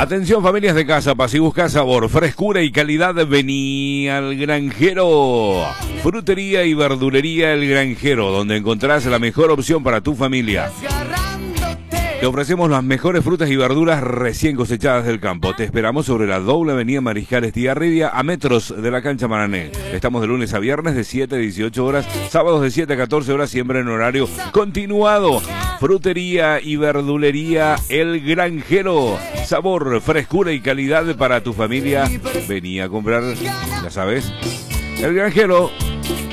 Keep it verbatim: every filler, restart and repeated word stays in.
Atención familias de casa, para si buscas sabor, frescura y calidad, vení al Granjero. Frutería y verdulería El Granjero, donde encontrás la mejor opción para tu familia. Te ofrecemos las mejores frutas y verduras recién cosechadas del campo. Te esperamos sobre la doble avenida Mariscal Estigarribia, a metros de la cancha Marané. Estamos de lunes a viernes de siete a dieciocho horas, sábados de siete a catorce horas, siempre en horario continuado. Frutería y verdulería El Granjero. Sabor, frescura y calidad para tu familia. Vení a comprar, ya sabes, El Granjero.